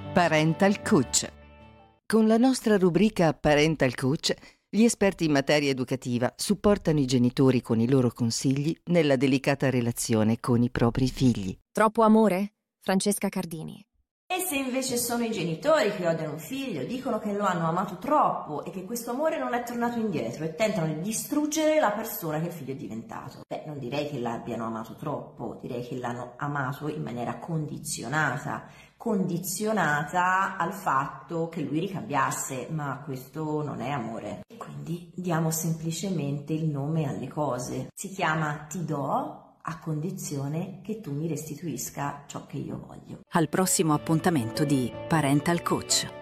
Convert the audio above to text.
Parental Coach. Con la nostra rubrica Parental Coach, gli esperti in materia educativa supportano i genitori con i loro consigli nella delicata relazione con i propri figli. Troppo amore? Francesca Cardini. E se invece sono i genitori che odiano un figlio, dicono che lo hanno amato troppo e che questo amore non è tornato indietro e tentano di distruggere la persona che il figlio è diventato. Non direi che l'abbiano amato troppo, direi che l'hanno amato in maniera condizionata al fatto che lui ricambiasse, ma questo non è amore. Quindi diamo semplicemente il nome alle cose. Si chiama ti do, a condizione che tu mi restituisca ciò che io voglio. Al prossimo appuntamento di Parental Coach.